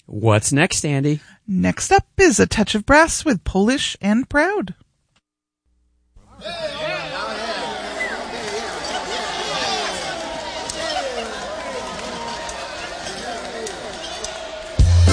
What's next, Andy? Next up is A Touch of Brass with Polish and Proud.